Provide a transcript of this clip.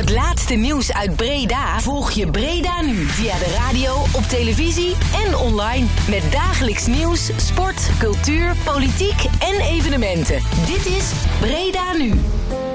het laatste nieuws uit Breda volg je Breda Nu via de radio, op televisie en online. Met dagelijks nieuws, sport, cultuur, politiek en evenementen. Dit is Breda Nu.